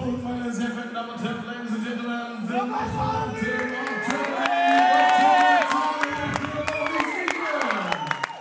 Und meine sehr verehrten Damen und Herren, Ladies and Gentlemen,